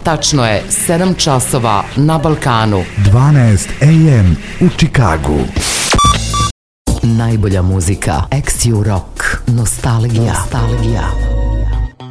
Tačno je 7 časova na Balkanu. 12 AM u Čikagu. Najbolja muzika, ex-Rock, nostalgija.